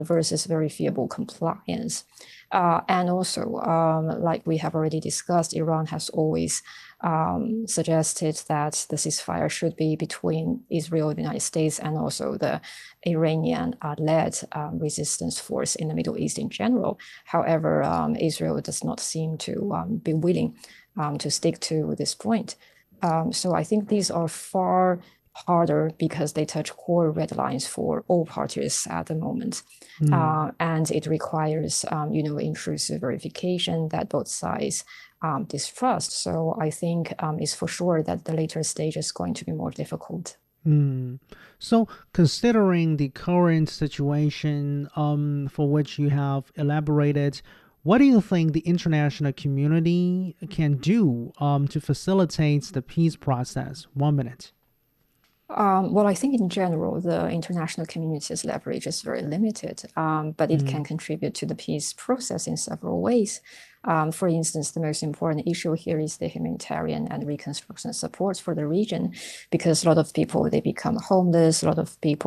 versus verifiable compliance. And also, like we have already discussed, Iran has always suggested that the ceasefire should be between Israel and the United States and also the Iranian-led resistance force in the Middle East in general. However, Israel does not seem to be willing to stick to this point. So I think these are far harder because they touch core red lines for all parties at the moment. And it requires, intrusive verification that both sides distrust. So I think it's for sure that the later stage is going to be more difficult. So, considering the current situation for which you have elaborated, what do you think the international community can do to facilitate the peace process? 1 minute. Well, I think in general, the international community's leverage is very limited, but it can contribute to the peace process in several ways. For instance, the most important issue here is the humanitarian and reconstruction support for the region, because a lot of people, they become homeless. A lot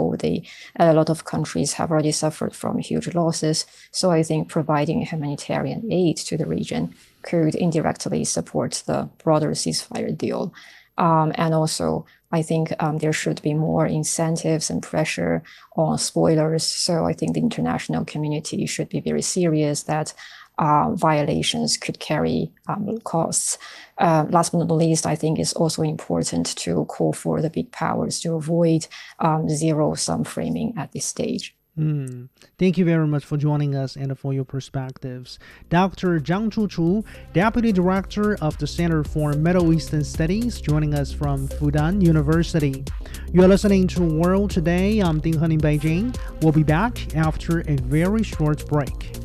of countries have already suffered from huge losses. So I think providing humanitarian aid to the region could indirectly support the broader ceasefire deal. And also, I think there should be more incentives and pressure on spoilers. So I think the international community should be very serious that violations could carry costs. Last but not least, I think it's also important to call for the big powers to avoid zero-sum framing at this stage. Thank you very much for joining us and for your perspectives. Dr. Zhang Chuchu, Deputy Director of the Center for Middle Eastern Studies, joining us from Fudan University. You're listening to World Today. I'm Ding He in Beijing. We'll be back after a very short break.